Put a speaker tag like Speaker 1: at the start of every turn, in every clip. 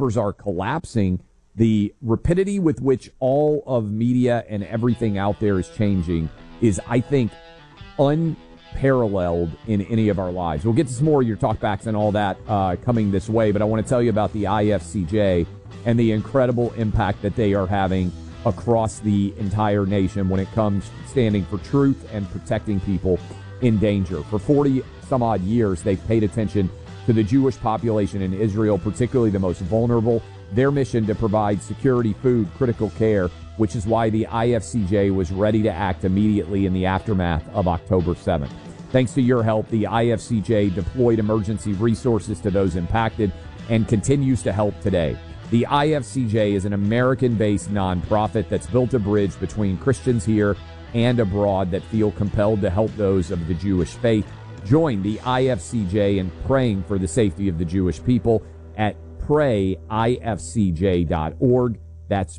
Speaker 1: newspapers are collapsing. The rapidity with which all of media and everything out there is changing is, I think, unparalleled in any of our lives. We'll get to some more of your talkbacks and all that coming this way, but I want to tell you about the IFCJ and the incredible impact that they are having across the entire nation when it comes standing for truth and protecting people in danger. For 40 some odd years, they've paid attention to the Jewish population in Israel, particularly the most vulnerable. Their mission to provide security, food, critical care, which is why the IFCJ was ready to act immediately in the aftermath of October 7th. Thanks to your help, the IFCJ deployed emergency resources to those impacted and continues to help today. The IFCJ is an American-based nonprofit that's built a bridge between Christians here and abroad that feel compelled to help those of the Jewish faith. Join the IFCJ in praying for the safety of the Jewish people at PrayIFCJ.org. That's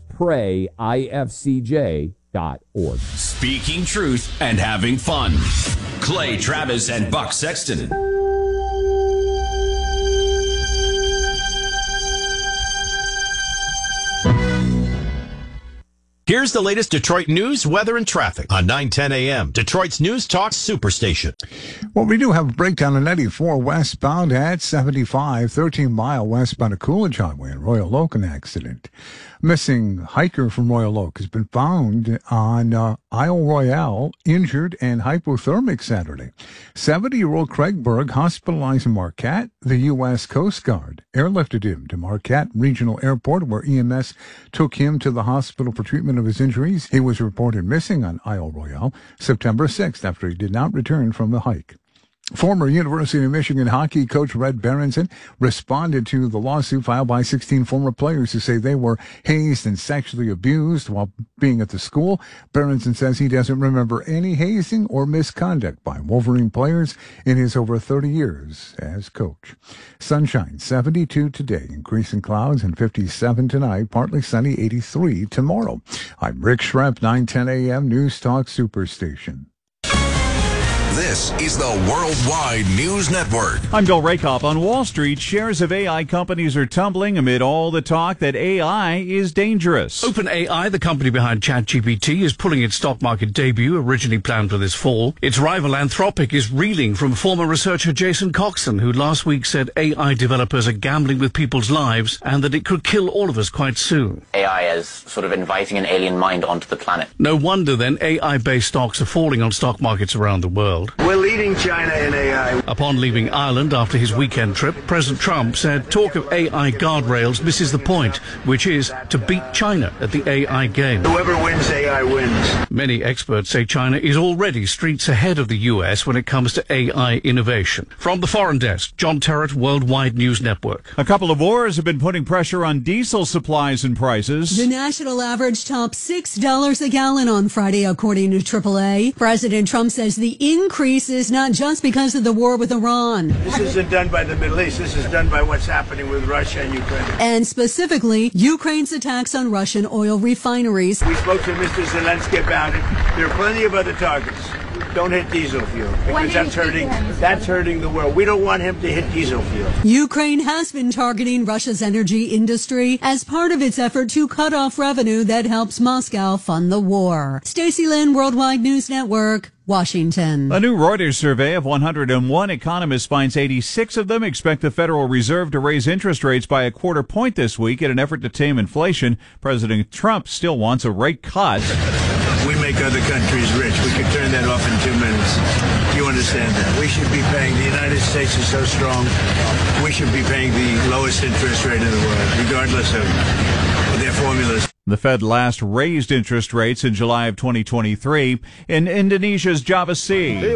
Speaker 1: PrayIFCJ.org.
Speaker 2: Speaking truth and having fun. Clay Travis and Buck Sexton. Here's the latest Detroit news, weather, and traffic on 9:10 a.m. Detroit's News Talk Superstation.
Speaker 3: Well, we do have a breakdown on 94 westbound at 75, 13-mile westbound of Coolidge Highway in Royal Oak, an accident. Missing hiker from Royal Oak has been found on Isle Royale, injured and hypothermic Saturday. 70-year-old Craig Berg hospitalized in Marquette. The U.S. Coast Guard airlifted him to Marquette Regional Airport, where EMS took him to the hospital for treatment of his injuries. He was reported missing on Isle Royale September 6th after he did not return from the hike. Former University of Michigan hockey coach Red Berenson responded to the lawsuit filed by 16 former players who say they were hazed and sexually abused while being at the school. Berenson says he doesn't remember any hazing or misconduct by Wolverine players in his over 30 years as coach. Sunshine, 72 today, increasing clouds, and 57 tonight, partly sunny, 83 tomorrow. I'm Rick Schrepp, 9:10 a.m. News Talk Superstation.
Speaker 4: This is the Worldwide News Network.
Speaker 5: I'm Bill Rakoff. On Wall Street, shares of AI companies are tumbling amid all the talk that AI is dangerous.
Speaker 6: OpenAI, the company behind ChatGPT, is pulling its stock market debut, originally planned for this fall. Its rival Anthropic is reeling from former researcher Jason Coxon, who last week said AI developers are gambling with people's lives and that it could kill all of us quite soon.
Speaker 7: AI is sort of inviting an alien mind onto the planet.
Speaker 6: No wonder, then, AI-based stocks are falling on stock markets around the world.
Speaker 8: We're leading China in AI.
Speaker 6: Upon leaving Ireland after his weekend trip, President Trump said talk of AI guardrails misses the point, which is to beat China at the AI game.
Speaker 8: Whoever wins AI wins.
Speaker 6: Many experts say China is already streets ahead of the U.S. when it comes to AI innovation. From the Foreign Desk, John Terrett, Worldwide News Network.
Speaker 5: A couple of wars have been putting pressure on diesel supplies and prices.
Speaker 9: The national average topped $6 a gallon on Friday, according to AAA. President Trump says the increase is not just because of the war with Iran.
Speaker 8: This isn't done by the Middle East. This is done by what's happening with Russia and Ukraine.
Speaker 9: And specifically, Ukraine's attacks on Russian oil refineries.
Speaker 8: We spoke to Mr. Zelensky about it. There are plenty of other targets. Don't hit diesel fuel because that's hurting the world. We don't want him to hit diesel fuel.
Speaker 9: Ukraine has been targeting Russia's energy industry as part of its effort to cut off revenue that helps Moscow fund the war. Stacey Lynn, Worldwide News Network, Washington.
Speaker 5: A new Reuters survey of 101 economists finds 86 of them expect the Federal Reserve to raise interest rates by a quarter point this week in an effort to tame inflation. President Trump still wants a rate cut.
Speaker 8: We make other countries rich. We could turn that off in 2 minutes. You understand that? We should be paying, the United States is so strong, we should be paying the lowest interest rate in the world, regardless of their formulas.
Speaker 5: The Fed last raised interest rates in July of 2023 in Indonesia's Java Sea.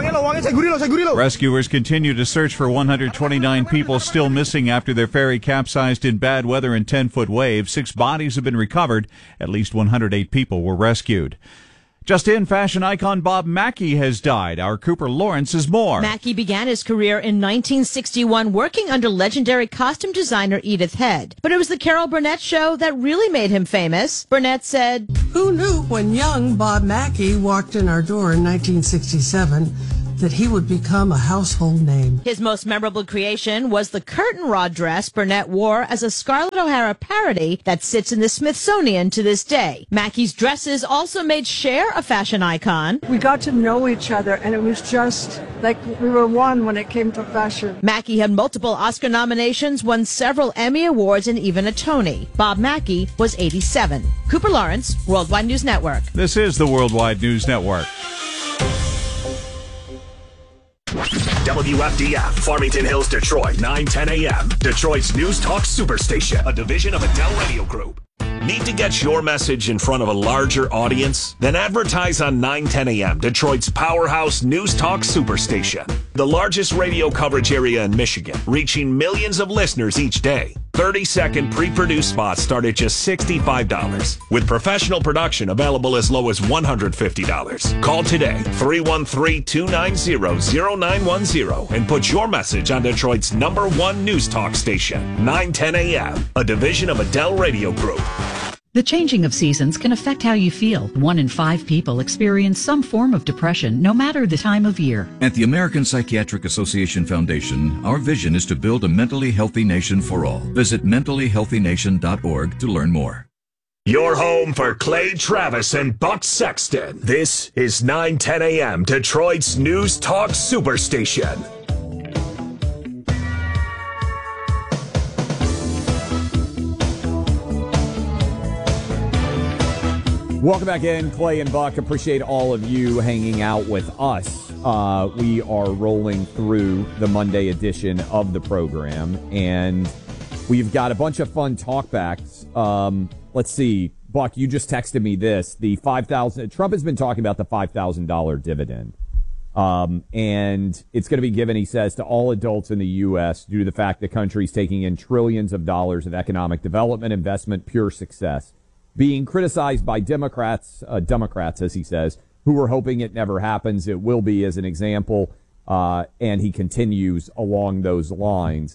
Speaker 5: Rescuers continue to search for 129 people still missing after their ferry capsized in bad weather and 10-foot waves. 6 bodies have been recovered. At least 108 people were rescued. Just in, fashion icon Bob Mackie has died. Our Cooper Lawrence is more.
Speaker 10: Mackie began his career in 1961 working under legendary costume designer Edith Head. But it was the Carol Burnett show that really made him famous. Burnett said,
Speaker 11: "Who knew when young Bob Mackie walked in our door in 1967 that he would become a household name.
Speaker 10: His most memorable creation was the curtain rod dress Burnett wore as a Scarlett O'Hara parody that sits in the Smithsonian to this day. Mackey's dresses also made Cher a fashion icon.
Speaker 12: We got to know each other, and it was just like we were one when it came to fashion.
Speaker 10: Mackey had multiple Oscar nominations, won several Emmy Awards, and even a Tony. Bob Mackey was 87. Cooper Lawrence, Worldwide News Network.
Speaker 5: This is the Worldwide News Network.
Speaker 13: WFDF, Farmington Hills, Detroit, 9:10 a.m. Detroit's News Talk Superstation, a division of Adele Radio Group. Need to get your message in front of a larger audience? Then advertise on 9:10 a.m., Detroit's powerhouse News Talk Superstation. The largest radio coverage area in Michigan, reaching millions of listeners each day. 30-second pre-produced spots start at just $65, with professional production available as low as $150. Call today, 313-290-0910, and put your message on Detroit's #1 News Talk station, 9:10 a.m., a division of Adele Radio Group.
Speaker 14: The changing of seasons can affect how you feel. 1 in 5 people experience some form of depression, no matter the time of year.
Speaker 15: At the American Psychiatric Association Foundation, our vision is to build a mentally healthy nation for all. Visit mentallyhealthynation.org to learn more.
Speaker 13: Your home for Clay Travis and Buck Sexton. This is 9:10 a.m., Detroit's News Talk Superstation.
Speaker 1: Welcome back in, Clay and Buck. Appreciate all of you hanging out with us. We are rolling through the Monday edition of the program, and we've got a bunch of fun talkbacks. Let's see. Buck, you just texted me this. The $5,000. Trump has been talking about the $5,000 dividend. And it's going to be given, he says, to all adults in the U.S. due to the fact the country's taking in trillions of dollars of economic development, investment, pure success. Being criticized by Democrats, as he says, who were hoping it never happens. It will be, as an example, and he continues along those lines.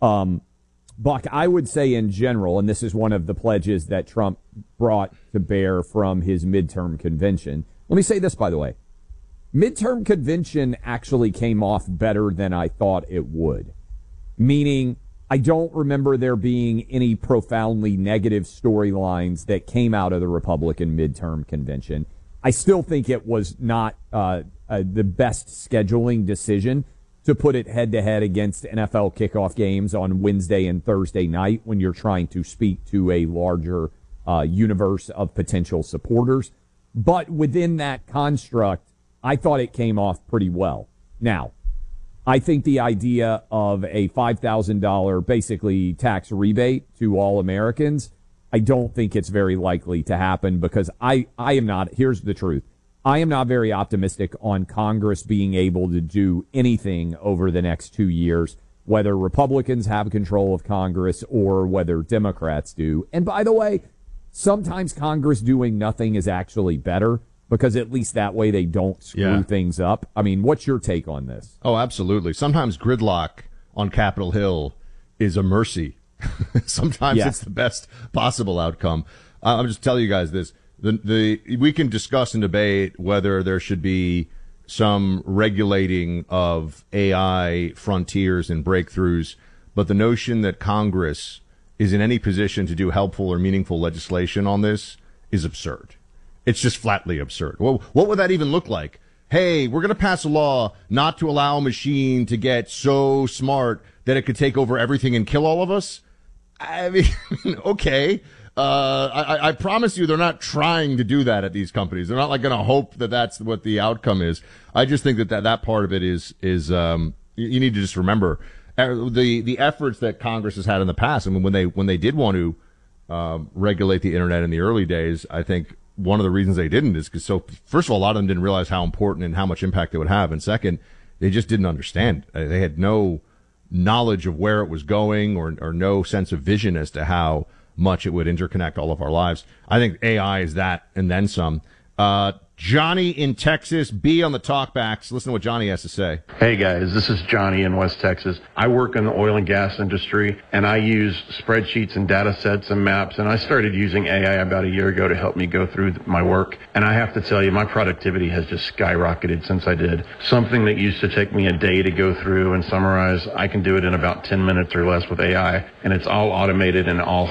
Speaker 1: Buck, I would say in general, and this is one of the pledges that Trump brought to bear from his midterm convention. Let me say this, by the way. Midterm convention actually came off better than I thought it would, meaning I don't remember there being any profoundly negative storylines that came out of the Republican midterm convention. I still think it was not the best scheduling decision to put it head-to-head against NFL kickoff games on Wednesday and Thursday night when you're trying to speak to a larger universe of potential supporters. But within that construct, I thought it came off pretty well. Now, I think the idea of a $5,000 basically tax rebate to all Americans, I don't think it's very likely to happen because I am not, here's the truth, I am not very optimistic on Congress being able to do anything over the next 2 years, whether Republicans have control of Congress or whether Democrats do. And by the way, sometimes Congress doing nothing is actually better, because at least that way they don't screw things up. I mean, what's your take on this?
Speaker 16: Oh, absolutely. Sometimes gridlock on Capitol Hill is a mercy. Sometimes it's the best possible outcome. I'm just telling you guys this. We can discuss and debate whether there should be some regulating of AI frontiers and breakthroughs, but the notion that Congress is in any position to do helpful or meaningful legislation on this is absurd. It's just flatly absurd. Well, what would that even look like? Hey, we're going to pass a law not to allow a machine to get so smart that it could take over everything and kill all of us? I mean, okay. I promise you they're not trying to do that at these companies. They're not like going to hope that that's what the outcome is. I just think that part of it is you need to just remember the efforts that Congress has had in the past. I mean, when they did want to regulate the internet in the early days, I think one of the reasons they didn't is because, first of all, a lot of them didn't realize how important and how much impact it would have. And second, they just didn't understand. They had no knowledge of where it was going or no sense of vision as to how much it would interconnect all of our lives. I think AI is that and then some. Johnny in Texas. B on the talkbacks. Listen to what Johnny has to say.
Speaker 17: Hey guys, this is Johnny in West Texas. I work in the oil and gas industry, and I use spreadsheets and data sets and maps, and I started using AI about a year ago to help me go through my work. And I have to tell you, my productivity has just skyrocketed since I did. Something that used to take me a day to go through and summarize, I can do it in about 10 minutes or less with AI, and it's all automated and all